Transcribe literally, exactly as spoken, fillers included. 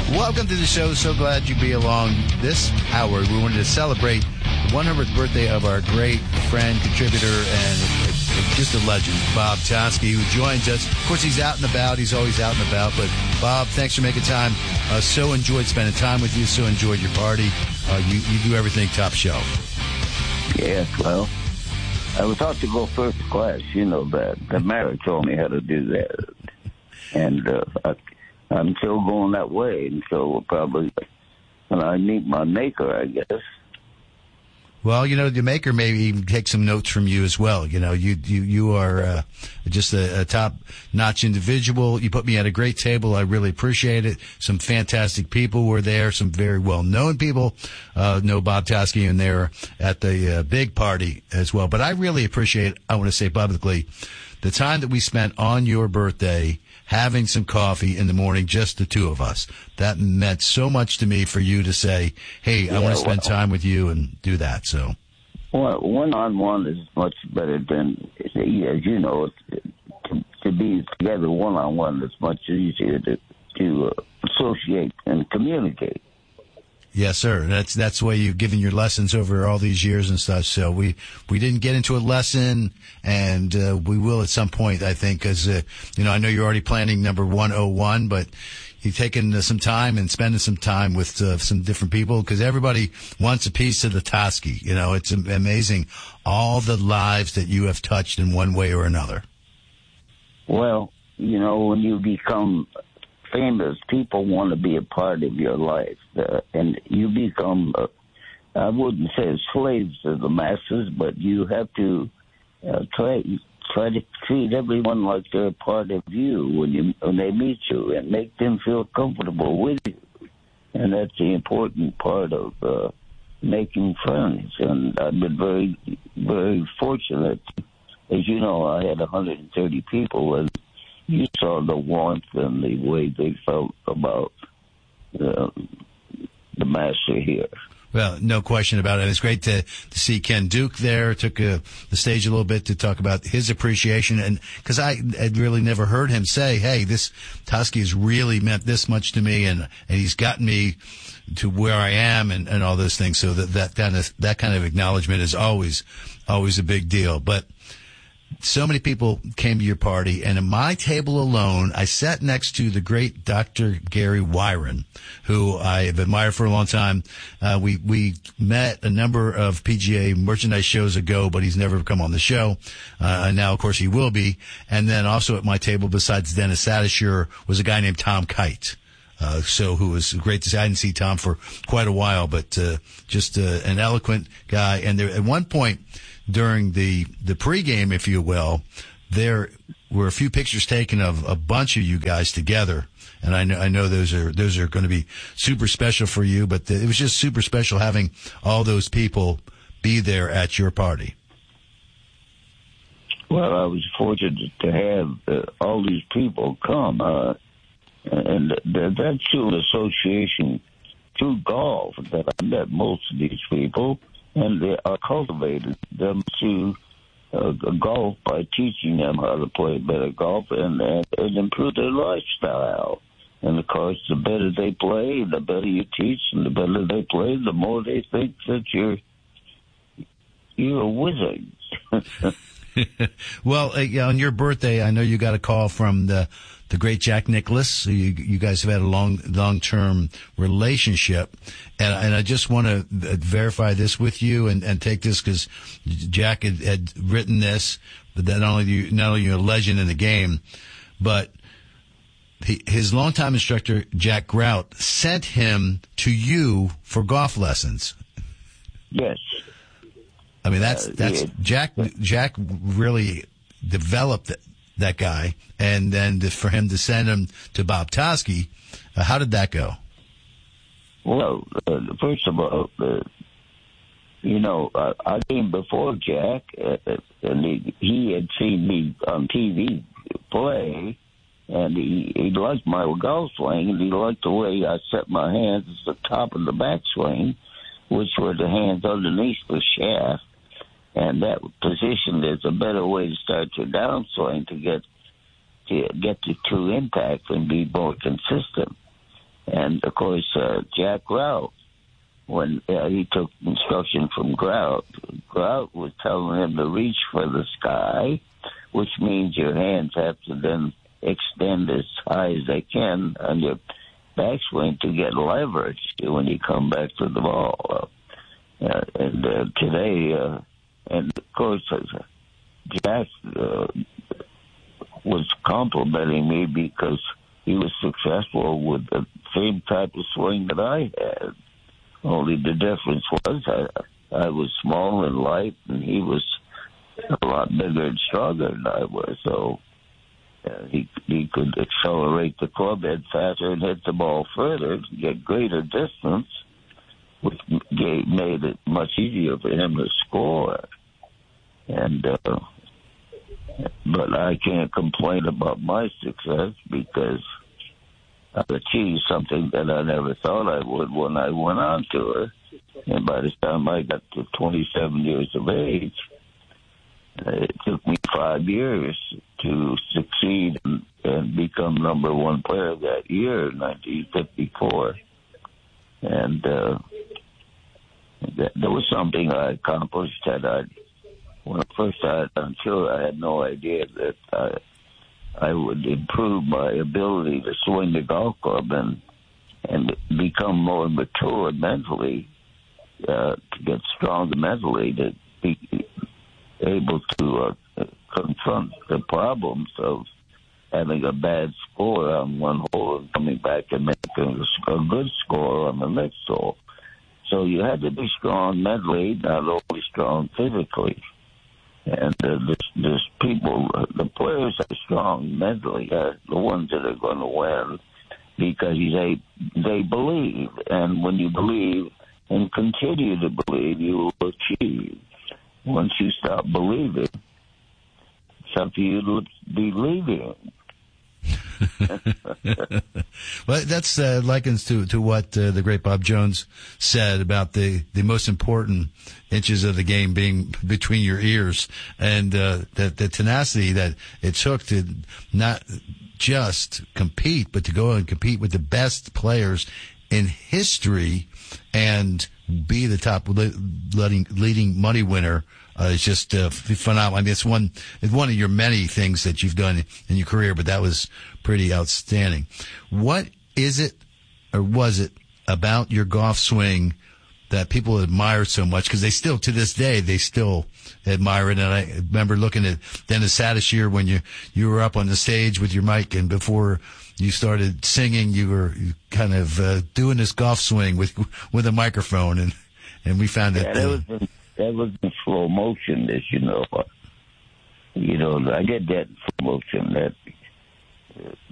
Welcome to the show. So glad you be along this hour. We wanted to celebrate the one hundredth birthday of our great friend, contributor, and just a legend, Bob Toski, who joins us. Of course, he's out and about. He's always out and about. But, Bob, thanks for making time. Uh, so enjoyed spending time with you. So enjoyed your party. Uh, you, you do everything top shelf. Yes, well, I was taught to go first class. You know that. The marriage told me how to do that. And uh, I, I'm still going that way. And so probably when I meet my maker, I guess. Well, you know, the maker may even take some notes from you as well. You know, you you, you are uh, just a, a top-notch individual. You put me at a great table. I really appreciate it. Some fantastic people were there, some very well-known people. Uh, know Bob Toski and there at the uh, big party as well. But I really appreciate, I want to say publicly, the time that we spent on your birthday having some coffee in the morning, just the two of us. That meant so much to me for you to say, hey, yeah, I want to spend well, time with you and do that. So, well, one-on-one is much better than, as you know, to, to be together one-on-one is much easier to, to uh, associate and communicate. Yes, sir. That's that's the way you've given your lessons over all these years and stuff. So we, we didn't get into a lesson, and uh, we will at some point, I think, because, uh, you know, I know you're already planning number one oh one, but you've taken uh, some time and spending some time with uh, some different people, because everybody wants a piece of the Toski. You know, it's amazing all the lives that you have touched in one way or another. Well, you know, when you become famous, people want to be a part of your life, uh, and you become, uh, I wouldn't say slaves to the masses, but you have to uh, try try to treat everyone like they're a part of you when you when they meet you, and make them feel comfortable with you. And that's the important part of uh, making friends. And I've been very, very fortunate. As you know, I had one hundred thirty people, and you saw the warmth and the way they felt about uh, the master here. Well, no question about it. It's great to, to see Ken Duke there. Took uh, the stage a little bit to talk about his appreciation. And because I had really never heard him say, hey, this Toski has really meant this much to me, and, and he's gotten me to where I am, and, and all those things. So that, that kind of, that kind of acknowledgement is always, always a big deal. But so many people came to your party, and at my table alone, I sat next to the great Doctor Gary Wyron, who I have admired for a long time. Uh, we, we met a number of P G A merchandise shows ago, but he's never come on the show. Uh, and now, of course, he will be. And then also at my table, besides Dennis Sadisher, was a guy named Tom Kite. Uh, so who was great to see. I didn't see Tom for quite a while, but, uh, just, uh, an eloquent guy. And there, at one point, during the, the pregame, if you will, there were a few pictures taken of a bunch of you guys together. And I know, I know those are, those are going to be super special for you, but the, it was just super special having all those people be there at your party. Well, I was fortunate to have uh, all these people come, uh, and th- that's through an association through golf that I met most of these people. And they are cultivated them to uh, golf by teaching them how to play better golf and, and, and improve their lifestyle. And, of course, the better they play, the better you teach, and the better they play, the more they think that you're, you're a wizard. Well, uh, on your birthday, I know you got a call from the the great Jack Nicklaus. You, you guys have had a long, long-term relationship. And, and I just want to verify this with you and, and take this because Jack had, had written this, but that not only you, not only you're a legend in the game, but he, his longtime instructor, Jack Grout, sent him to you for golf lessons. Yes. I mean, that's, that's, Jack, Jack really developed that, that guy, and then to, for him to send him to Bob Toski, uh, how did that go? Well, uh, first of all, uh, you know, I, I came before Jack, uh, and he, he had seen me on T V play, and he, he liked my golf swing, and he liked the way I set my hands at the top of the backswing, which were the hands underneath the shaft. And that position is a better way to start your downswing to get to get to true impact and be more consistent. And And, of course, uh, Jack Grout, when uh, he took instruction from Grout, Grout was telling him to reach for the sky, which means your hands have to then extend as high as they can on your backswing to get leverage when you come back to the ball. Uh, and uh, today, uh, and of course, uh, Jack uh, was complimenting me because he was successful with the same type of swing that I had. Only the difference was I, I was small and light, and he was a lot bigger and stronger than I was. So uh, he he could accelerate the club head faster and hit the ball further to get greater distance, which gave, made it much easier for him to score. And uh, but I can't complain about my success because I achieved something that I never thought I would when I went on tour. And by the time I got to twenty-seven years of age, it took me five years to succeed and, and become number one player that year, nineteen fifty-four. And uh, that, that was something I accomplished that I, when I first started on tour, I had no idea that I, I would improve my ability to swing the golf club and and become more mature mentally, uh, to get stronger mentally, to be able to uh, confront the problems of having a bad score on one hole and coming back and making a, a good score on the next hole. So you had to be strong mentally, not only strong physically. And uh, there's, there's people, uh, the players are strong mentally, are the ones that are going to win because they they believe. And when you believe and continue to believe, you will achieve. Once you stop believing, it's up to you to be leaving. Well, that's uh, likens to, to what uh, the great Bob Jones said about the, the most important inches of the game being between your ears, and uh, the, the tenacity that it took to not just compete, but to go and compete with the best players in history and be the top leading, leading money winner. Uh, it's just uh, phenomenal. I mean, it's one, it's one of your many things that you've done in your career, but that was pretty outstanding. What is it, or was it, about your golf swing that people admire so much? Because they still, to this day, they still admire it. And I remember looking at Dennis Sadashir when you, you were up on the stage with your mic, and before you started singing, you were kind of uh, doing this golf swing with with a microphone, and, and we found that. Yeah, that was in, that was in slow motion, as you know. You know, I did that in slow motion. That